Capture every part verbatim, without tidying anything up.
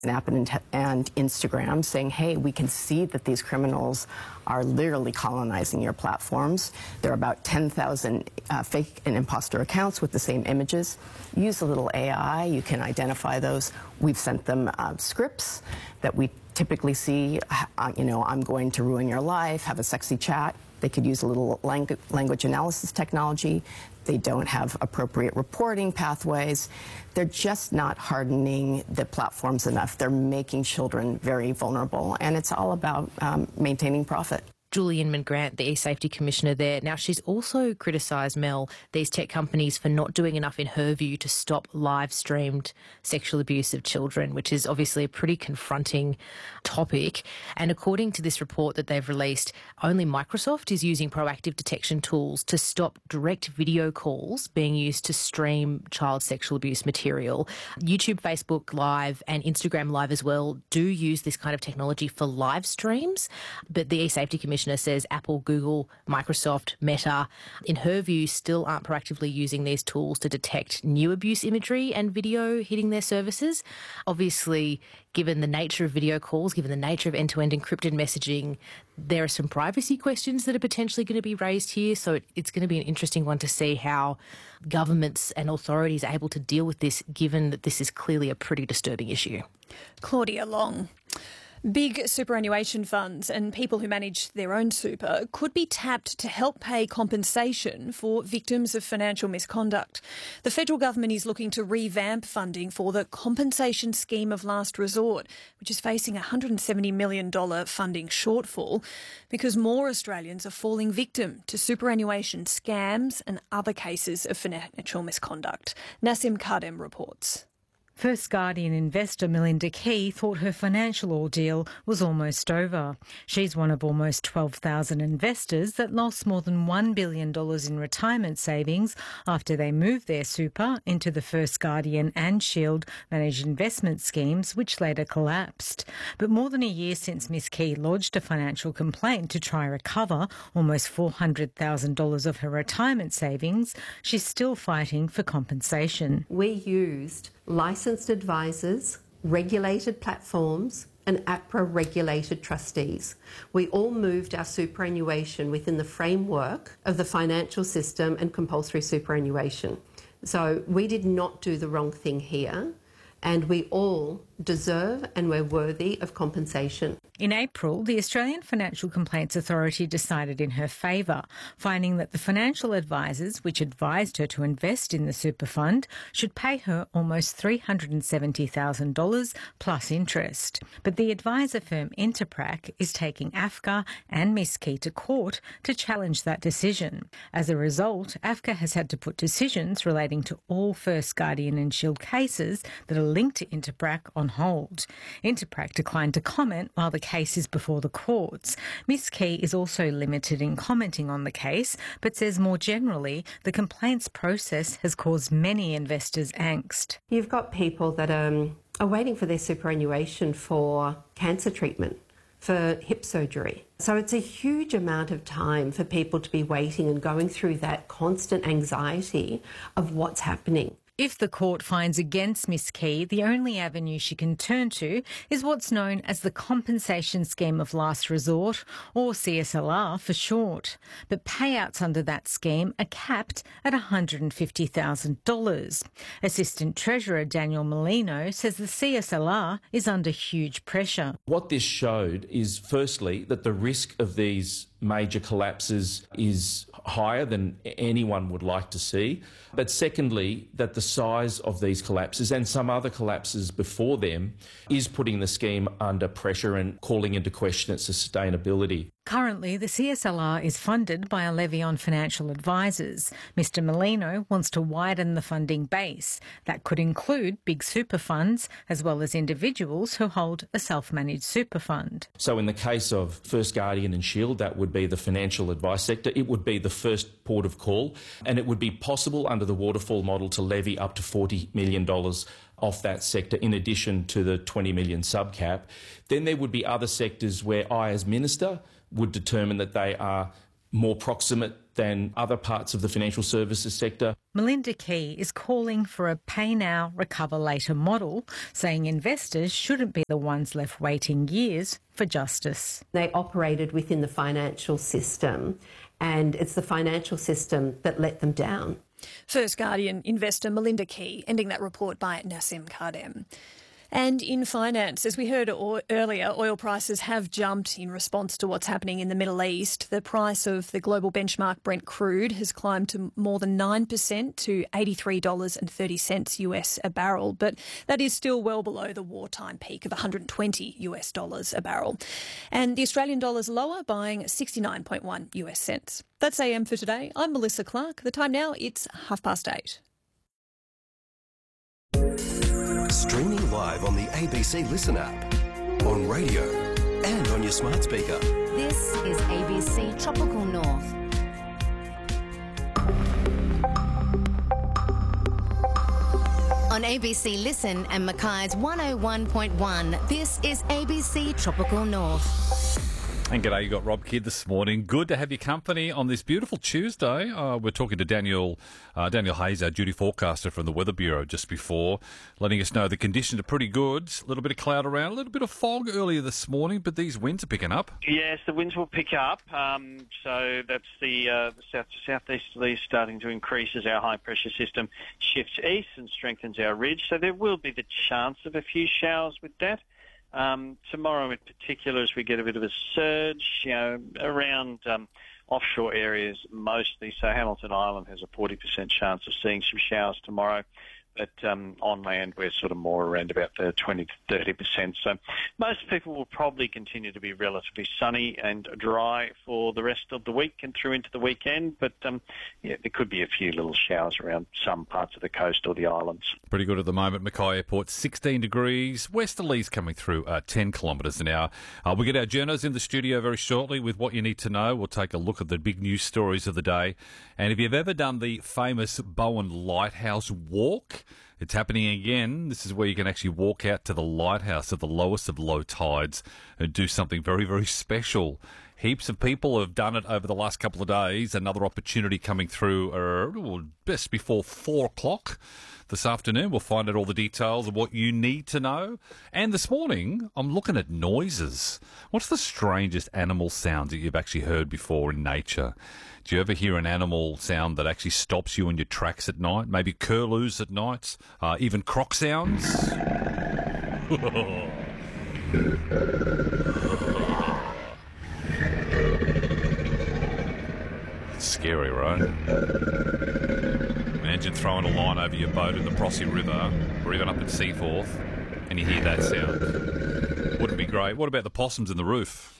Snap and, and Instagram saying, hey, we can see that these criminals are literally colonizing your platforms. There are about ten thousand uh, fake and imposter accounts with the same images. Use a little A I, you can identify those. We've sent them uh, scripts that we typically see, uh, you know, I'm going to ruin your life, have a sexy chat. They could use a little langu language analysis technology. They don't have appropriate reporting pathways. They're just not hardening the platforms enough. They're making children very vulnerable, and it's all about um, maintaining profit. Julian McGrant, the eSafety Commissioner there. Now, she's also criticised, Mel, these tech companies for not doing enough, in her view, to stop live-streamed sexual abuse of children, which is obviously a pretty confronting topic. And according to this report that they've released, only Microsoft is using proactive detection tools to stop direct video calls being used to stream child sexual abuse material. YouTube, Facebook Live and Instagram Live as well do use this kind of technology for live streams, but the eSafety Commissioner says Apple, Google, Microsoft, Meta, in her view, still aren't proactively using these tools to detect new abuse imagery and video hitting their services. Obviously, given the nature of video calls, given the nature of end-to-end encrypted messaging, there are some privacy questions that are potentially going to be raised here. So it, it's going to be an interesting one to see how governments and authorities are able to deal with this, given that this is clearly a pretty disturbing issue. Claudia Long. Big superannuation funds and people who manage their own super could be tapped to help pay compensation for victims of financial misconduct. The federal government is looking to revamp funding for the Compensation Scheme of Last Resort, which is facing a one hundred seventy million dollars funding shortfall because more Australians are falling victim to superannuation scams and other cases of financial misconduct. Nassim Kardem reports. First Guardian investor Melinda Key thought her financial ordeal was almost over. She's one of almost twelve thousand investors that lost more than one billion dollars in retirement savings after they moved their super into the First Guardian and Shield managed investment schemes, which later collapsed. But more than a year since Miss Key lodged a financial complaint to try recover almost four hundred thousand dollars of her retirement savings, she's still fighting for compensation. We used licensed advisors, regulated platforms and APRA-regulated trustees. We all moved our superannuation within the framework of the financial system and compulsory superannuation. So we did not do the wrong thing here, and we all deserve and we're worthy of compensation. In April, the Australian Financial Complaints Authority decided in her favour, finding that the financial advisors which advised her to invest in the super fund should pay her almost three hundred seventy thousand dollars plus interest. But the advisor firm Interprac is taking AFCA and Miss Key to court to challenge that decision. As a result, AFCA has had to put decisions relating to all First Guardian and Shield cases that are linked to Interprac on hold. Interprac declined to comment while the case is before the courts. Miss Key is also limited in commenting on the case, but says more generally the complaints process has caused many investors angst. You've got people that um, are waiting for their superannuation for cancer treatment, for hip surgery. So it's a huge amount of time for people to be waiting and going through that constant anxiety of what's happening. If the court finds against Miss Key, the only avenue she can turn to is what's known as the Compensation Scheme of Last Resort, or C S L R for short. But payouts under that scheme are capped at one hundred fifty thousand dollars. Assistant Treasurer Daniel Molino says the C S L R is under huge pressure. What this showed is, firstly, that the risk of these major collapses is higher than anyone would like to see. But secondly, that the size of these collapses and some other collapses before them is putting the scheme under pressure and calling into question its sustainability. Currently, the C S L R is funded by a levy on financial advisors. Mister Molino wants to widen the funding base. That could include big super funds as well as individuals who hold a self-managed super fund. So in the case of First Guardian and Shield, that would be the financial advice sector. It would be the first port of call, and it would be possible under the waterfall model to levy up to forty million dollars off that sector in addition to the twenty million dollars subcap. Then there would be other sectors where I, as Minister, would determine that they are more proximate than other parts of the financial services sector. Melinda Key is calling for a pay now, recover later model, saying investors shouldn't be the ones left waiting years for justice. They operated within the financial system, and it's the financial system that let them down. First Guardian investor Melinda Key, ending that report by Nassim Kardem. And in finance, as we heard earlier, oil prices have jumped in response to what's happening in the Middle East. The price of the global benchmark Brent crude has climbed to more than nine percent to eighty-three dollars and thirty cents U S a barrel. But that is still well below the wartime peak of one hundred twenty U S dollars a barrel. And the Australian dollar's lower, buying sixty-nine point one U S cents. That's A M for today. I'm Melissa Clark. The time now, it's half past eight. Streaming live on the A B C Listen app, on radio and on your smart speaker. This is A B C Tropical North. On A B C Listen and Mackay's one oh one point one, this is A B C Tropical North. And g'day, you got Rob Kidd this morning. Good to have your company on this beautiful Tuesday. Uh, we're talking to Daniel uh, Daniel Hayes, our duty forecaster from the Weather Bureau, just before, letting us know the conditions are pretty good. A little bit of cloud around, a little bit of fog earlier this morning, but these winds are picking up. Yes, the winds will pick up. Um, so that's the, uh, the south to southeasterly starting to increase as our high pressure system shifts east and strengthens our ridge. So there will be the chance of a few showers with that. Um, tomorrow in particular, as we get a bit of a surge, you know, around um, offshore areas mostly. So Hamilton Island has a forty percent chance of seeing some showers tomorrow. But um, on land, we're sort of more around about the twenty to thirty percent. So most people will probably continue to be relatively sunny and dry for the rest of the week and through into the weekend. But um, yeah, there could be a few little showers around some parts of the coast or the islands. Pretty good at the moment. Mackay Airport, sixteen degrees. Westerlies coming through uh, ten kilometres an hour. Uh, we'll get our journos in the studio very shortly with what you need to know. We'll take a look at the big news stories of the day. And if you've ever done the famous Bowen Lighthouse walk, it's happening again. This is where you can actually walk out to the lighthouse at the lowest of low tides and do something very, very special. Heaps of people have done it over the last couple of days. Another opportunity coming through uh, just before four o'clock this afternoon. We'll find out all the details of what you need to know. And this morning, I'm looking at noises. What's the strangest animal sound that you've actually heard before in nature? Do you ever hear an animal sound that actually stops you in your tracks at night? Maybe curlews at nights, uh, even croc sounds? Scary, right? Imagine throwing a line over your boat in the Brossy River or even up in Seaforth and you hear that sound. Wouldn't be great. What about the possums in the roof?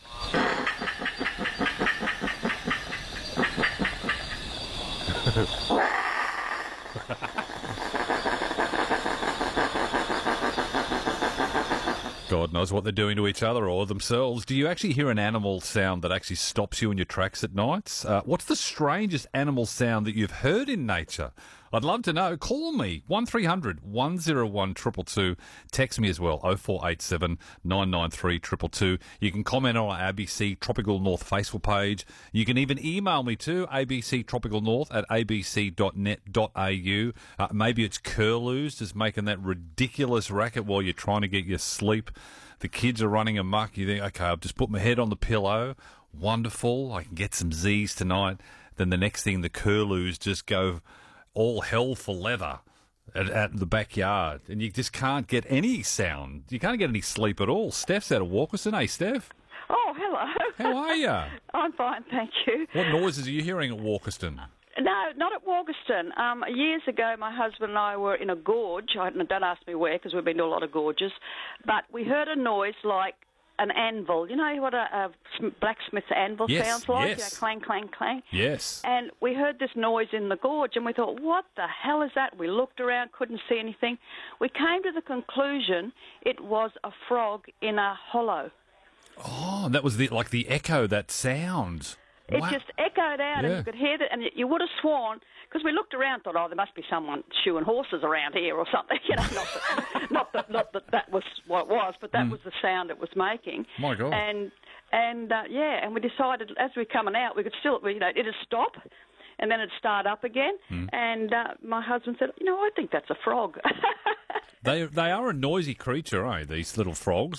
God knows what they're doing to each other or themselves. Do you actually hear an animal sound that actually stops you in your tracks at nights? Uh, what's the strangest animal sound that you've heard in nature? I'd love to know. Call me, one three hundred one oh one two two two. Text me as well, oh four eight seven nine nine three two two two. You can comment on our A B C Tropical North Facebook page. You can even email me too, abctropicalnorth at a b c dot net dot a u. Uh, maybe it's curlews just making that ridiculous racket while you're trying to get your sleep. The kids are running amok. You think, okay, I'll just put my head on the pillow. Wonderful. I can get some Z's tonight. Then the next thing, the curlews just go all hell for leather at, at the backyard, and you just can't get any sound. You can't get any sleep at all. Steph's out of Walkerston. Hey, Steph. Oh, hello. How are you? I'm fine, thank you. What noises are you hearing at Walkerston? No, not at Walkerston. Um, years ago, my husband and I were in a gorge. I, don't ask me where, because we've been to a lot of gorges. But we heard a noise like an anvil. You know what a, a blacksmith's anvil yes, sounds like? Yes. You know, clang, clang, clang. Yes. And we heard this noise in the gorge, and we thought, what the hell is that? We looked around, couldn't see anything. We came to the conclusion it was a frog in a hollow. Oh, that was the like the echo, that sound. It wow. just echoed out, yeah. and you could hear it, and you would have sworn, because we looked around, thought, oh, there must be someone shoeing horses around here or something. You know, not that, not that, not that, that was what it was, but that mm. was the sound it was making. My God. And And, uh, yeah, and we decided as we were coming out, we could still, you know, it'd stop and then it'd start up again. Mm. And uh, my husband said, you know, I think that's a frog. They they are a noisy creature, eh, these little frogs?